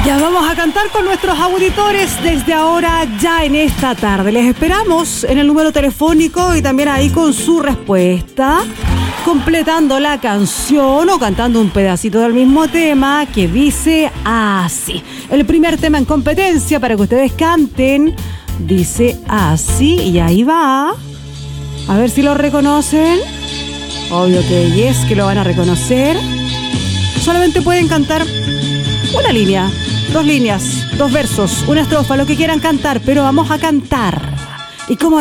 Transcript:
Ya vamos a cantar con nuestros auditores desde ahora, ya en esta tarde. Les esperamos en el número telefónico y también ahí con su respuesta, completando la canción o cantando un pedacito del mismo tema que dice así. El primer tema en competencia para que ustedes canten dice así y ahí va. A ver si lo reconocen. Obvio que yes, que lo van a reconocer. Solamente pueden cantar una línea, 2 líneas, 2 versos, una estrofa, lo que quieran cantar, pero vamos a cantar. ¿Y cómo